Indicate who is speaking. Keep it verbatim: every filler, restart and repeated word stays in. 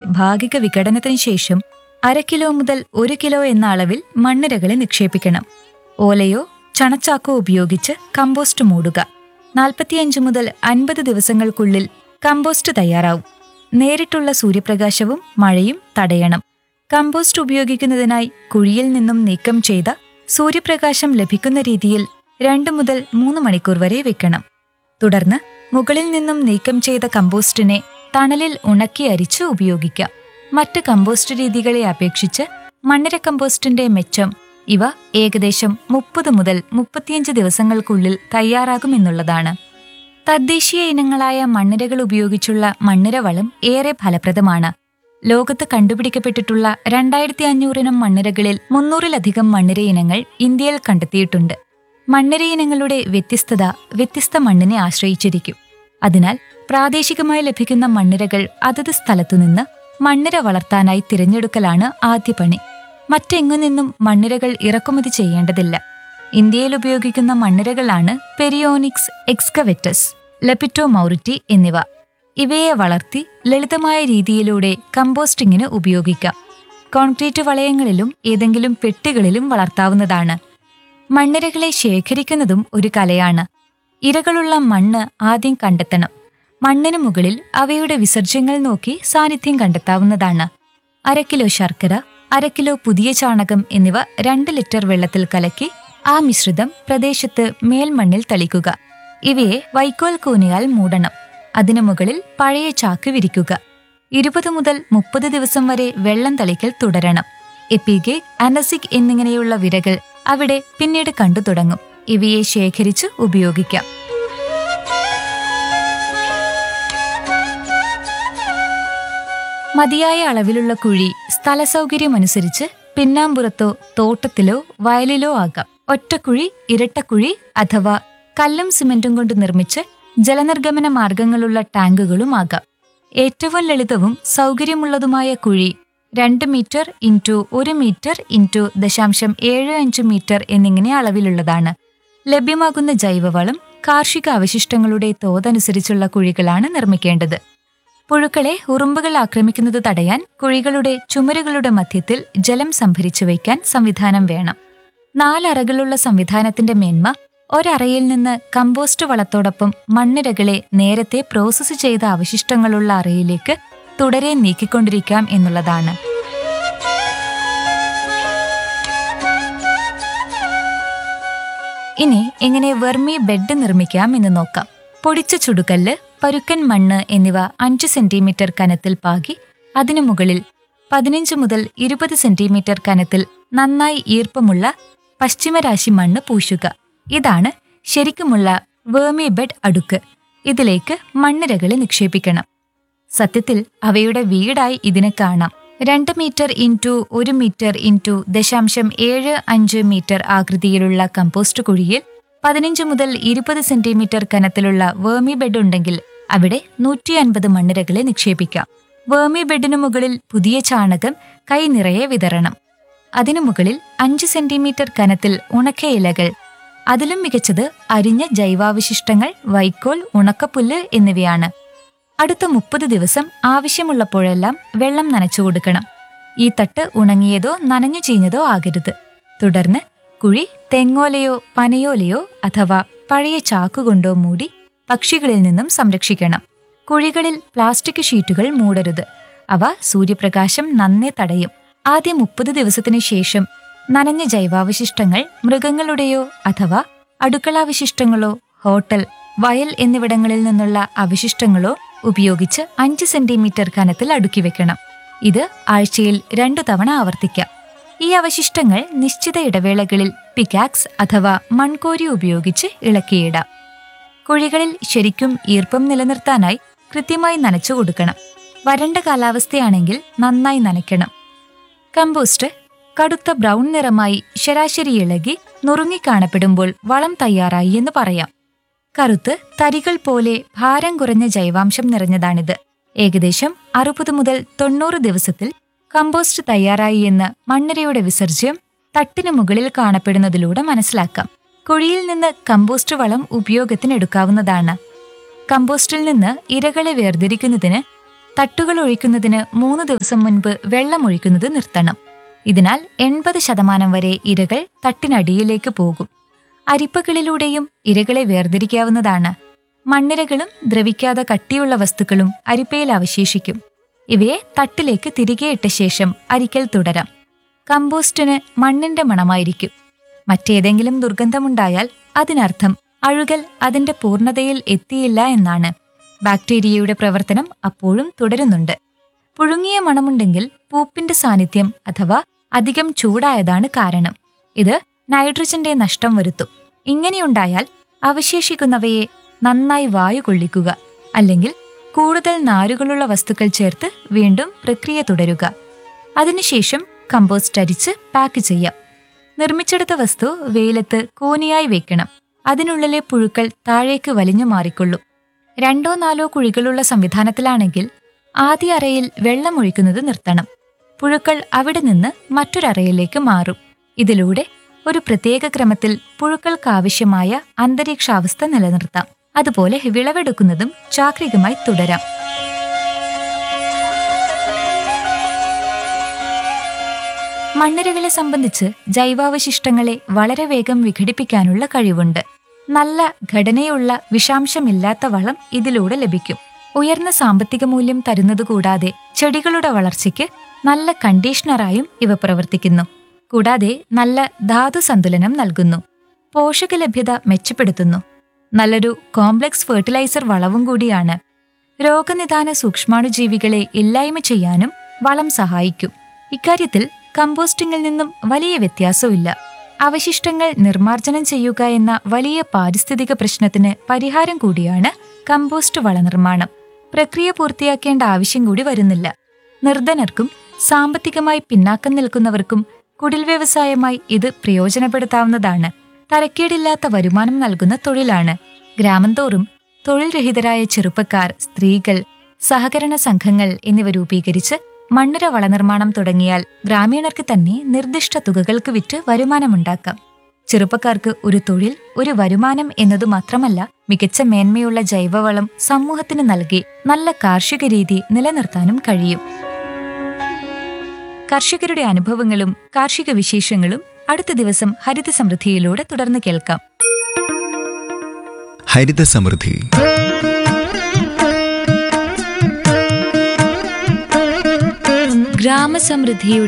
Speaker 1: ഭാഗിക വിഘടനത്തിന് ശേഷം അര കിലോ മുതൽ ഒരു കിലോ എന്ന അളവിൽ മണ്ണിരകളെ നിക്ഷേപിക്കണം. ഓലയോ ചണച്ചാക്കോ ഉപയോഗിച്ച് കമ്പോസ്റ്റ് മൂടുക. നാൽപ്പത്തിയഞ്ച് മുതൽ അൻപത് ദിവസങ്ങൾക്കുള്ളിൽ കമ്പോസ്റ്റ് തയ്യാറാവും. നേരിട്ടുള്ള സൂര്യപ്രകാശവും മഴയും തടയണം. കമ്പോസ്റ്റ് ഉപയോഗിക്കുന്നതിനായി കുഴിയിൽ നിന്നും നീക്കം ചെയ്ത സൂര്യപ്രകാശം ലഭിക്കുന്ന രീതിയിൽ രണ്ട് മുതൽ മൂന്ന് മണിക്കൂർ വരെ വെക്കണം. തുടർന്ന് മുകളിൽ നിന്നും നീക്കം ചെയ്ത കമ്പോസ്റ്റിനെ തണലിൽ ഉണക്കി അരിച്ച് ഉപയോഗിക്കാം. മറ്റ് കമ്പോസ്റ്റ് രീതികളെ അപേക്ഷിച്ച് മണ്ണിര കമ്പോസ്റ്റിന്റെ മെച്ചം ഇവ ഏകദേശം മുപ്പത് മുതൽ മുപ്പത്തിയഞ്ച് ദിവസങ്ങൾക്കുള്ളിൽ തയ്യാറാകുമെന്നുള്ളതാണ്. തദ്ദേശീയ ഇനങ്ങളായ മണ്ണിരകൾ ഉപയോഗിച്ചുള്ള മണ്ണിര വളം ഏറെ ഫലപ്രദമാണ്. ലോകത്ത് കണ്ടുപിടിക്കപ്പെട്ടിട്ടുള്ള രണ്ടായിരത്തി അഞ്ഞൂറിനം മണ്ണിരകളിൽ മുന്നൂറിലധികം മണ്ണിര ഇനങ്ങൾ ഇന്ത്യയിൽ കണ്ടെത്തിയിട്ടുണ്ട്. മണ്ണിര ഇനങ്ങളുടെ വ്യത്യസ്തത വ്യത്യസ്ത മണ്ണിനെ ആശ്രയിച്ചിരിക്കും. അതിനാൽ പ്രാദേശികമായി ലഭിക്കുന്ന മണ്ണിരകൾ അതത് സ്ഥലത്തുനിന്ന് മണ്ണിര വളർത്താനായി തിരഞ്ഞെടുക്കലാണ് ആദ്യ പണി. മറ്റെങ്ങു നിന്നും മണ്ണിരകൾ ഇറക്കുമതി ചെയ്യേണ്ടതില്ല. ഇന്ത്യയിൽ ഉപയോഗിക്കുന്ന മണ്ണിരകളാണ് പെരിയോണിക്സ് എക്സ്കവെറ്റസ്, ലെപിറ്റോ മൗറിറ്റി എന്നിവ. ഇവയെ വളർത്തി ലളിതമായ രീതിയിലൂടെ കമ്പോസ്റ്റിങ്ങിന് ഉപയോഗിക്കാം. കോൺക്രീറ്റ് വളയങ്ങളിലും ഏതെങ്കിലും പെട്ടികളിലും വളർത്താവുന്നതാണ്. മണ്ണിരകളെ ശേഖരിക്കുന്നതും ഒരു കലയാണ്. ഇരകളുള്ള മണ്ണ് ആദ്യം കണ്ടെത്തണം. മണ്ണിന് മുകളിൽ അവയുടെ വിസർജ്യങ്ങൾ നോക്കി സാന്നിധ്യം കണ്ടെത്താവുന്നതാണ്. അര കിലോ ശർക്കര, അര കിലോ പുതിയ ചാണകം എന്നിവ രണ്ട് ലിറ്റർ വെള്ളത്തിൽ കലക്കി ആ മിശ്രിതം പ്രദേശത്ത് മേൽമണ്ണിൽ തളിക്കുക. ഇവയെ വൈക്കോൽ കൂനയാൽ മൂടണം. അതിനു മുകളിൽ പഴയ ചാക്ക് വിരിക്കുക. ഇരുപത് മുതൽ മുപ്പത് ദിവസം വരെ വെള്ളം തളിക്കൽ തുടരണം. എപ്പിഗെ, അനസിക് എന്നിങ്ങനെയുള്ള വിരകൾ അവിടെ പിന്നീട് കണ്ടു തുടങ്ങും. ഇവയെ ശേഖരിച്ച് ഉപയോഗിക്കാം. മതിയായ അളവിലുള്ള കുഴി സ്ഥലസൗകര്യമനുസരിച്ച് പിന്നാമ്പുറത്തോ തോട്ടത്തിലോ വയലിലോ ആകാം. ഒറ്റക്കുഴി, ഇരട്ടക്കുഴി അഥവാ കല്ലും സിമന്റും കൊണ്ട് നിർമ്മിച്ച് ജലനിർഗമന മാർഗങ്ങളുള്ള ടാങ്കുകളും ആകാം. ഏറ്റവും ലളിതവും സൗകര്യമുള്ളതുമായ കുഴി രണ്ട് മീറ്റർ ഇൻറ്റു ഒരു മീറ്റർ ഇൻറ്റു ദശാംശം ഏഴ് അഞ്ച് മീറ്റർ എന്നിങ്ങനെ അളവിലുള്ളതാണ്. ലഭ്യമാകുന്ന ജൈവവളം, കാർഷിക അവശിഷ്ടങ്ങളുടെ തോതനുസരിച്ചുള്ള കുഴികളാണ് നിർമ്മിക്കേണ്ടത്. പുഴുക്കളെ ഉറുമ്പുകൾ ആക്രമിക്കുന്നത് തടയാൻ കുഴികളുടെ ചുമരുകളുടെ മധ്യത്തിൽ ജലം സംഭരിച്ചു വയ്ക്കാൻ സംവിധാനം വേണം. നാലറകളുള്ള സംവിധാനത്തിന്റെ മേന്മ ഒരറയിൽ നിന്ന് കമ്പോസ്റ്റ് വളത്തോടൊപ്പം മണ്ണിരകളെ നേരത്തെ പ്രോസസ്സ് ചെയ്ത അവശിഷ്ടങ്ങളുള്ള അറയിലേക്ക് തുടരെ നീക്കിക്കൊണ്ടിരിക്കാം എന്നുള്ളതാണ്. ഇനി എങ്ങനെ വെർമി ബെഡ് നിർമ്മിക്കാം എന്ന് നോക്കാം. പൊടിച്ച ചുടുകല്ല്, പരുക്കൻ മണ്ണ് എന്നിവ അഞ്ച് സെന്റിമീറ്റർ കനത്തിൽ പാകി അതിനു മുകളിൽ പതിനഞ്ച് മുതൽ ഇരുപത് സെന്റിമീറ്റർ കനത്തിൽ നന്നായി ഈർപ്പമുള്ള പശ്ചിമരാശി മണ്ണ് പൂശുക. ഇതാണ് ശരിക്കുമുള്ള വേർമി ബെഡ് അടുക്ക്. ഇതിലേക്ക് മണ്ണിരകളെ നിക്ഷേപിക്കണം. സത്യത്തിൽ അവയുടെ വീടായി ഇതിനെ കാണാം. രണ്ട് മീറ്റർ ഇൻറ്റു ഒരു മീറ്റർ ഇൻറ്റു ദശാംശം ഏഴ് അഞ്ച് മീറ്റർ ആകൃതിയിലുള്ള കമ്പോസ്റ്റ് കുഴിയിൽ പതിനഞ്ച് മുതൽ ഇരുപത് സെന്റിമീറ്റർ കനത്തിലുള്ള വേർമി ബെഡ് ഉണ്ടെങ്കിൽ അവിടെ നൂറ്റി അൻപത് മണ്ണിരകളെ നിക്ഷേപിക്കാം. വേർമി ബെഡിനു മുകളിൽ പുതിയ ചാണകം കൈ നിറയെ വിതറണം. അതിനു മുകളിൽ അഞ്ച് സെന്റിമീറ്റർ കനത്തിൽ ഉണക്ക ഇലകൾ, അതിലും മികച്ചത് അരിഞ്ഞ ജൈവാവശിഷ്ടങ്ങൾ, വൈക്കോൽ, ഉണക്കപ്പുല്ല് എന്നിവയാണ്. അടുത്ത മുപ്പത് ദിവസം ആവശ്യമുള്ളപ്പോഴെല്ലാം വെള്ളം നനച്ചു കൊടുക്കണം. ഈ തട്ട് ഉണങ്ങിയതോ നനഞ്ഞു ചീഞ്ഞതോ ആകരുത്. തുടർന്ന് കുഴി തെങ്ങോലയോ പനയോലയോ അഥവാ പഴയ ചാക്കുകൊണ്ടോ മൂടി പക്ഷികളിൽ നിന്നും സംരക്ഷിക്കണം. കുഴികളിൽ പ്ലാസ്റ്റിക് ഷീറ്റുകൾ മൂടരുത്. അവ സൂര്യപ്രകാശം നന്നേ തടയും. ആദ്യ മുപ്പത് ദിവസത്തിനു ശേഷം നനഞ്ഞ ജൈവാവശിഷ്ടങ്ങൾ മൃഗങ്ങളുടെയോ അഥവാ അടുക്കളാവശിഷ്ടങ്ങളോ ഹോട്ടൽ, വയൽ എന്നിവിടങ്ങളിൽ നിന്നുള്ള അവശിഷ്ടങ്ങളോ ഉപയോഗിച്ച് അഞ്ച് സെന്റിമീറ്റർ കനത്തിൽ അടുക്കി വെക്കണം. ഇത് ആഴ്ചയിൽ രണ്ടു തവണ ആവർത്തിക്കാം. ഈ അവശിഷ്ടങ്ങൾ നിശ്ചിത ഇടവേളകളിൽ പിക്കാക്സ് അഥവാ മൺകോരി ഉപയോഗിച്ച് ഇളക്കിയിടാം. കുഴികളിൽ ശരിക്കും ഈർപ്പം നിലനിർത്താനായി കൃത്യമായി നനച്ചു കൊടുക്കണം. വരണ്ട കാലാവസ്ഥയാണെങ്കിൽ നന്നായി നനയ്ക്കണം. കമ്പോസ്റ്റ് കടുത്ത ബ്രൗൺ നിറമായി ശരാശരി ഇളകി നുറുങ്ങിക്കാണപ്പെടുമ്പോൾ വളം തയ്യാറായി എന്ന് പറയാം. കറുത്ത് തരികൾ പോലെ ഭാരം കുറഞ്ഞ ജൈവാംശം നിറഞ്ഞതാണിത്. ഏകദേശം അറുപത് മുതൽ തൊണ്ണൂറ് ദിവസത്തിൽ കമ്പോസ്റ്റ് തയ്യാറായി എന്ന് മണ്ണിരയുടെ വിസർജ്യം തട്ടിനു മുകളിൽ കാണപ്പെടുന്നതിലൂടെ മനസ്സിലാക്കാം. കുഴിയിൽ നിന്ന് കമ്പോസ്റ്റ് വളം ഉപയോഗത്തിനെടുക്കാവുന്നതാണ്. കമ്പോസ്റ്റിൽ നിന്ന് ഇരകളെ വേർതിരിക്കുന്നതിന് തട്ടുകൾ ഒഴിക്കുന്നതിന് മൂന്ന് ദിവസം മുൻപ് വെള്ളം ഒഴിക്കുന്നത് നിർത്തണം. ഇതിനാൽ എൺപത് ശതമാനം വരെ ഇരകൾ തട്ടിനടിയിലേക്ക് പോകും. അരിപ്പകളിലൂടെയും ഇരകളെ വേർതിരിക്കാവുന്നതാണ്. മണ്ണിരകളും ദ്രവിക്കാതെ കട്ടിയുള്ള വസ്തുക്കളും അരിപ്പയിൽ അവശേഷിക്കും. ഇവയെ തട്ടിലേക്ക് തിരികെ ഇട്ട ശേഷം അരിക്കൽ തുടരാം. കമ്പോസ്റ്റിന് മണ്ണിന്റെ മണമായിരിക്കും. മറ്റേതെങ്കിലും ദുർഗന്ധമുണ്ടായാൽ അതിനർത്ഥം അഴുകൽ അതിന്റെ പൂർണ്ണതയിൽ എത്തിയില്ല എന്നാണ്. ബാക്ടീരിയയുടെ പ്രവർത്തനം അപ്പോഴും തുടരുന്നുണ്ട്. പുഴുങ്ങിയ മണമുണ്ടെങ്കിൽ പൂപ്പിന്റെ സാന്നിധ്യം അഥവാ അധികം ചൂടായതാണ് കാരണം. ഇത് നൈട്രജന്റെ നഷ്ടം വരുത്തും. ഇങ്ങനെയുണ്ടായാൽ അവശേഷിക്കുന്നവയെ നന്നായി വായു കൊള്ളിക്കുക, അല്ലെങ്കിൽ കൂടുതൽ നാരുകളുള്ള വസ്തുക്കൾ ചേർത്ത് വീണ്ടും പ്രക്രിയ തുടരുക. അതിനുശേഷം കമ്പോസ്റ്റ് അരിച്ച് പാക്ക് ചെയ്യാം. നിർമ്മിച്ചെടുത്ത വസ്തു വെയിലത്ത് കോനിയായി വെക്കണം. അതിനുള്ളിലെ പുഴുക്കൾ താഴേക്ക് വലിഞ്ഞു മാറിക്കൊള്ളും. രണ്ടോ നാലോ കുഴികളുള്ള സംവിധാനത്തിലാണെങ്കിൽ ആദ്യ അറയിൽ വെള്ളം ഒഴിക്കുന്നത് നിർത്തണം. പുഴുക്കൾ അവിടെ നിന്ന് മറ്റൊരറയിലേക്ക് മാറും. ഇതിലൂടെ ഒരു പ്രത്യേക ക്രമത്തിൽ പുഴുക്കൾക്കാവശ്യമായ അന്തരീക്ഷാവസ്ഥ നിലനിർത്താം. അതുപോലെ വിളവെടുക്കുന്നതും ചാക്രികമായി തുടരാം. മണ്ണിരകളെ സംബന്ധിച്ച് ജൈവാവശിഷ്ടങ്ങളെ വളരെ വേഗം വിഘടിപ്പിക്കാനുള്ള കഴിവുണ്ട്. നല്ല ഘടനയുള്ള വിഷാംശമില്ലാത്ത വളം ഇതിലൂടെ ലഭിക്കും. ഉയർന്ന സാമ്പത്തിക മൂല്യം തരുന്നതുകൂടാതെ ചെടികളുടെ വളർച്ചയ്ക്ക് നല്ല കണ്ടീഷണറായും ഇവ പ്രവർത്തിക്കുന്നു. കൂടാതെ നല്ല ധാതു സന്തുലനം നൽകുന്നു. പോഷകലഭ്യത മെച്ചപ്പെടുത്തുന്നു. നല്ലൊരു കോംപ്ലക്സ് ഫെർട്ടിലൈസർ വളവും കൂടിയാണ്. രോഗനിദാന സൂക്ഷ്മാണുജീവികളെ ഇല്ലായ്മ ചെയ്യാനും വളം സഹായിക്കും. ഇക്കാര്യത്തിൽ കമ്പോസ്റ്റിംഗിൽ നിന്നും വലിയ വ്യത്യാസമില്ല. അവശിഷ്ടങ്ങൾ നിർമ്മാർജ്ജനം ചെയ്യുക എന്ന വലിയ പാരിസ്ഥിതിക പ്രശ്നത്തിന് പരിഹാരം കൂടിയാണ് കമ്പോസ്റ്റ് വളനിർമ്മാണം. പ്രക്രിയ പൂർത്തിയാക്കേണ്ട ആവശ്യം കൂടി വരുന്നില്ല. നിർധനർക്കും സാമ്പത്തികമായി പിന്നാക്കം നിൽക്കുന്നവർക്കും കുടിൽ വ്യവസായമായി ഇത് പ്രയോജനപ്പെടുത്താവുന്നതാണ്. തരക്കേടില്ലാത്ത വരുമാനം നൽകുന്ന തൊഴിലാണ്. ഗ്രാമം തോറും തൊഴിൽ രഹിതരായ ചെറുപ്പക്കാർ, സ്ത്രീകൾ, സഹകരണ സംഘങ്ങൾ എന്നിവ രൂപീകരിച്ച് മണ്ണിര വളനിർമ്മാണം തുടങ്ങിയാൽ ഗ്രാമീണർക്ക് തന്നെ നിർദ്ദിഷ്ട തുകകൾക്ക് വിറ്റ് വരുമാനമുണ്ടാക്കാം. ചെറുപ്പക്കാർക്ക് ഒരു തൊഴിൽ, ഒരു വരുമാനം എന്നതു മാത്രമല്ല, മികച്ച മേന്മയുള്ള ജൈവവളം സമൂഹത്തിന് നൽകി നല്ല കാർഷിക രീതി നിലനിർത്താനും കഴിയും. കർഷകരുടെ അനുഭവങ്ങളും കാർഷിക വിശേഷങ്ങളും അടുത്ത ദിവസം ഹരിത സമൃദ്ധിയിലൂടെ തുടർന്ന് കേൾക്കാം.
Speaker 2: ഹരിത സമൃദ്ധി.
Speaker 1: ഗ്രാമസമൃദ്ധിയുടെ